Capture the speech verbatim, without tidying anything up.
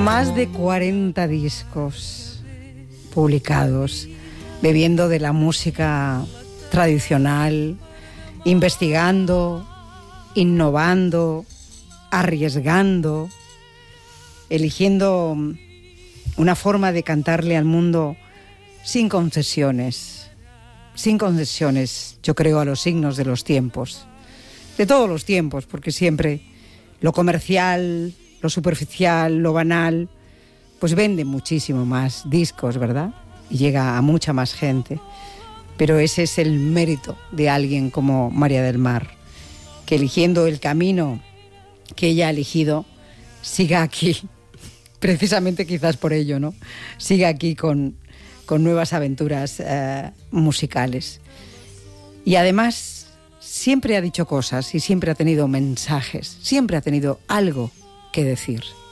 Más de cuarenta discos publicados, bebiendo de la música tradicional, investigando, innovando, arriesgando, eligiendo una forma de cantarle al mundo sin concesiones, sin concesiones, yo creo, a los signos de los tiempos, de todos los tiempos, porque siempre lo comercial, lo superficial, lo banal, pues vende muchísimo más discos, ¿verdad? Y llega a mucha más gente. Pero ese es el mérito de alguien como María del Mar, que eligiendo el camino que ella ha elegido, siga aquí, precisamente quizás por ello, ¿no? Siga aquí con, con nuevas aventuras eh, musicales. Y además siempre ha dicho cosas y siempre ha tenido mensajes, siempre ha tenido algo que decir.